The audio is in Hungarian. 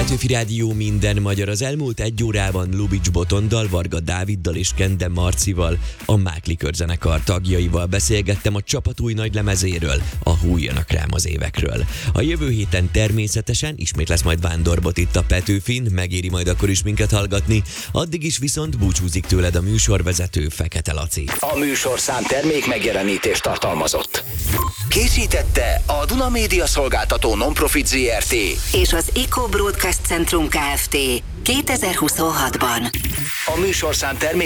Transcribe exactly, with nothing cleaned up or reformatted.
Petőfi Rádió minden magyar. Az elmúlt egy órában Lubics Botondal, Varga Dáviddal és Kende Marcival, a Mákli körzenekar tagjaival beszélgettem a csapat új nagylemezéről, a Hulljanak rám az évekről. A jövő héten természetesen ismét lesz majd Vándorbot itt a Petőfin, megéri majd akkor is minket hallgatni, addig is viszont búcsúzik tőled a műsorvezető, Fekete Laci. A műsorszám termék megjelenítést tartalmazott. Készítette a Duna Média Szolgáltató Non-Profit zé er té és az Eco Broadcast Centrum Kft. kétezer-huszonhatban. A műsorszám termék